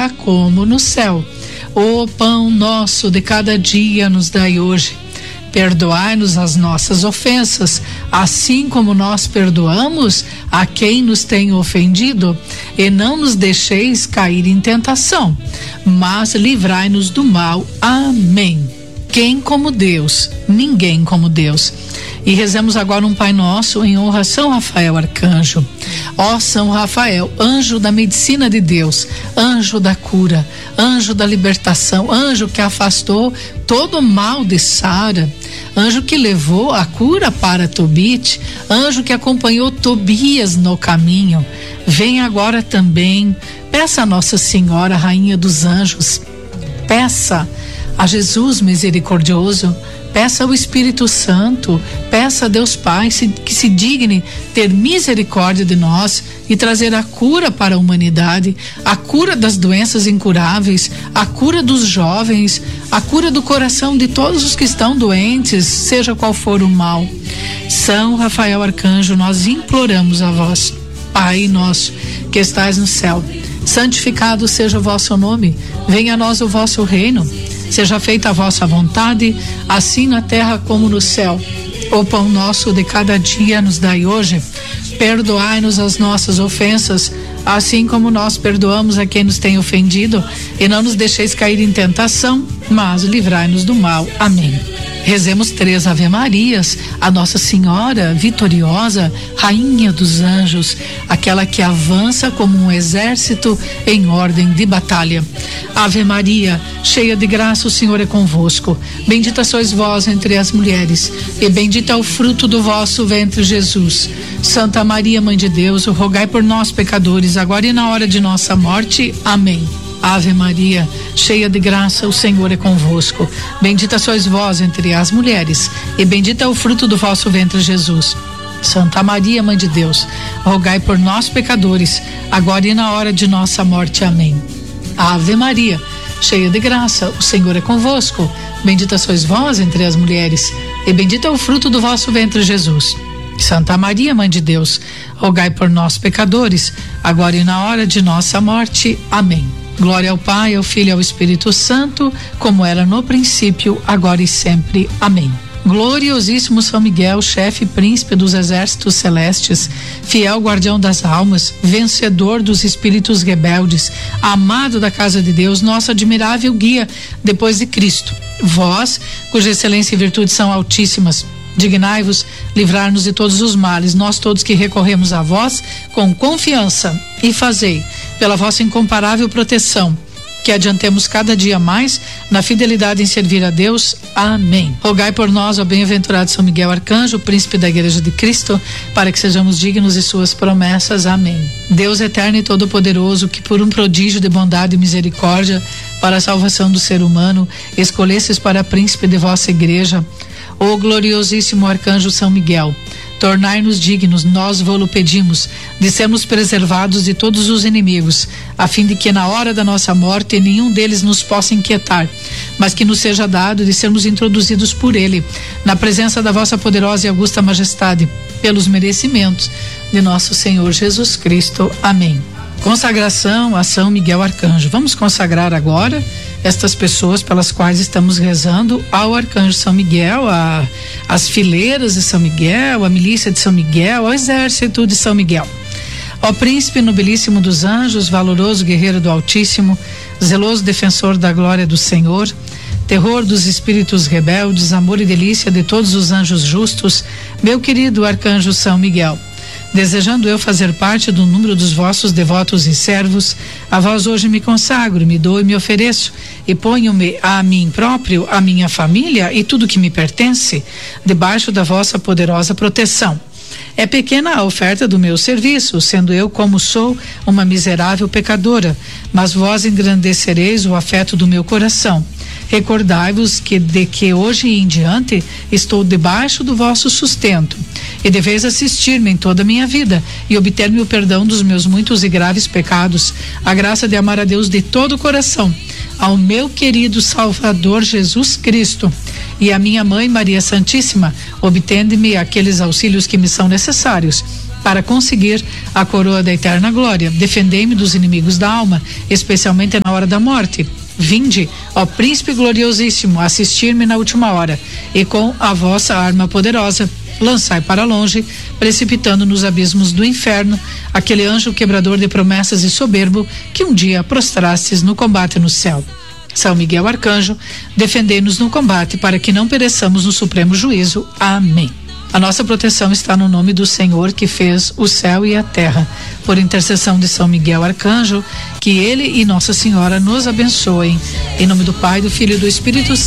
terra como no céu. O pão nosso de cada dia nos dai hoje. Perdoai-nos as nossas ofensas, assim como nós perdoamos a quem nos tem ofendido, e não nos deixeis cair em tentação, mas livrai-nos do mal. Amém. Quem como Deus? Ninguém como Deus. E rezemos agora um Pai Nosso em honra a São Rafael Arcanjo. Ó São Rafael, anjo da medicina de Deus, anjo da cura, anjo da libertação, anjo que afastou todo o mal de Sara, anjo que levou a cura para Tobit, anjo que acompanhou Tobias no caminho, vem agora também, peça a Nossa Senhora, Rainha dos Anjos, peça a Jesus misericordioso, peça ao Espírito Santo, peça a Deus Pai que se digne ter misericórdia de nós e trazer a cura para a humanidade, a cura das doenças incuráveis, a cura dos jovens, a cura do coração de todos os que estão doentes, seja qual for o mal. São Rafael Arcanjo, nós imploramos a vós, Pai nosso que estais no céu, santificado seja o vosso nome, venha a nós o vosso reino, seja feita a vossa vontade, assim na terra como no céu. O pão nosso de cada dia nos dai hoje. Perdoai-nos as nossas ofensas, assim como nós perdoamos a quem nos tem ofendido, e não nos deixeis cair em tentação, mas livrai-nos do mal. Amém. Rezemos 3 Ave Marias, a Nossa Senhora vitoriosa, Rainha dos Anjos, aquela que avança como um exército em ordem de batalha. Ave Maria, cheia de graça, o Senhor é convosco. Bendita sois vós entre as mulheres, e bendito é o fruto do vosso ventre, Jesus. Santa Maria, Mãe de Deus, rogai por nós, pecadores, agora e na hora de nossa morte. Amém. Ave Maria, cheia de graça, o Senhor é convosco. Bendita sois vós entre as mulheres, e bendito é o fruto do vosso ventre, Jesus. Santa Maria, Mãe de Deus, rogai por nós, pecadores, agora e na hora de nossa morte. Amém. Ave Maria, cheia de graça, o Senhor é convosco. Bendita sois vós entre as mulheres, e bendito é o fruto do vosso ventre, Jesus. Santa Maria, Mãe de Deus, rogai por nós, pecadores, agora e na hora de nossa morte. Amém. Glória ao Pai, ao Filho e ao Espírito Santo, como era no princípio, agora e sempre. Amém. Gloriosíssimo São Miguel, chefe e príncipe dos exércitos celestes, fiel guardião das almas, vencedor dos espíritos rebeldes, amado da casa de Deus, nosso admirável guia depois de Cristo. Vós, cuja excelência e virtude são altíssimas, dignai-vos livrar-nos de todos os males, nós todos que recorremos a vós com confiança, e fazei, pela vossa incomparável proteção, que adiantemos cada dia mais na fidelidade em servir a Deus. Amém. Rogai por nós, ó bem-aventurado São Miguel Arcanjo, príncipe da Igreja de Cristo, para que sejamos dignos de suas promessas. Amém. Deus eterno e todo-poderoso, que por um prodígio de bondade e misericórdia para a salvação do ser humano, escolhestes para príncipe de vossa Igreja, ó gloriosíssimo Arcanjo São Miguel, tornai-nos dignos, nós vô-lo pedimos, de sermos preservados de todos os inimigos, a fim de que na hora da nossa morte nenhum deles nos possa inquietar, mas que nos seja dado de sermos introduzidos por ele, na presença da vossa poderosa e augusta majestade, pelos merecimentos de nosso Senhor Jesus Cristo. Amém. Consagração a São Miguel Arcanjo. Vamos consagrar agora estas pessoas pelas quais estamos rezando ao Arcanjo São Miguel, as fileiras de São Miguel, a milícia de São Miguel, ao exército de São Miguel. Ó príncipe nobilíssimo dos anjos, valoroso guerreiro do Altíssimo, zeloso defensor da glória do Senhor, terror dos espíritos rebeldes, amor e delícia de todos os anjos justos, meu querido Arcanjo São Miguel, desejando eu fazer parte do número dos vossos devotos e servos, a vós hoje me consagro, me dou e me ofereço, e ponho-me a mim próprio, a minha família e tudo que me pertence, debaixo da vossa poderosa proteção. É pequena a oferta do meu serviço, sendo eu como sou uma miserável pecadora, mas vós engrandecereis o afeto do meu coração. Recordai-vos de que hoje em diante estou debaixo do vosso sustento, e deveis assistir-me em toda a minha vida e obter-me o perdão dos meus muitos e graves pecados, a graça de amar a Deus de todo o coração, ao meu querido Salvador Jesus Cristo e a minha mãe Maria Santíssima, obtende-me aqueles auxílios que me são necessários, para conseguir a coroa da eterna glória. Defendei-me dos inimigos da alma, especialmente na hora da morte. Vinde, ó príncipe gloriosíssimo, assistir-me na última hora, e com a vossa arma poderosa lançai para longe, precipitando nos abismos do inferno, aquele anjo quebrador de promessas e soberbo que um dia prostrastes no combate no céu. São Miguel Arcanjo, defendei-nos no combate para que não pereçamos no supremo juízo. Amém. A nossa proteção está no nome do Senhor que fez o céu e a terra. Por intercessão de São Miguel Arcanjo, que ele e Nossa Senhora nos abençoem. Em nome do Pai, do Filho e do Espírito Santo.